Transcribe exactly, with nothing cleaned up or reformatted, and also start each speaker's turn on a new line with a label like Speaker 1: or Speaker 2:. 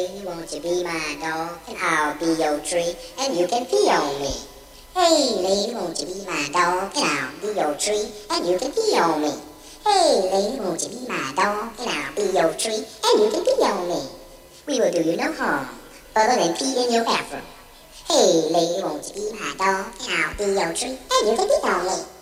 Speaker 1: Lady, won't you be my dog, and I'll be your tree, and you can pee on me. Hey, lady, won't you be my dog, and I'll be your tree, and you can pee on me. Hey, lady, won't you be my dog, and I'll be your tree, and you can pee on me. We will do you no harm, other than pee in your bathroom. Hey, lady, won't you be my dog, and I'll be your tree, and you can pee on me.